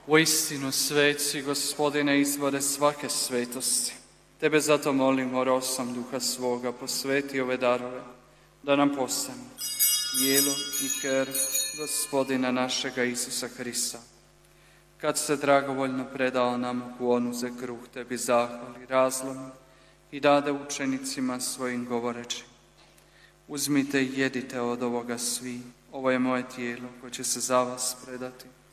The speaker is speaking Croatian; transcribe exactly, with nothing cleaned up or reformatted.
U istinu, sveci, Gospodine, izvore svake svetosti. Tebe zato molimo, rosom duha svoga, posveti ove darove, da nam postanu tijelo i krv Gospodina našega Isusa Hrista. Kad se dragovoljno predao nam u onuze kruh, tebi zahvali, razlomi i dade učenicima svojim govoreći: uzmite i jedite od ovoga svi, ovo je moje tijelo koje će se za vas predati